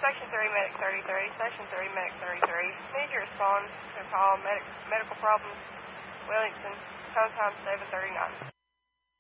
Section 3, Medic 33, Section 3, Medic 33. Need your response to call medical problems, Wellington, phone time 739.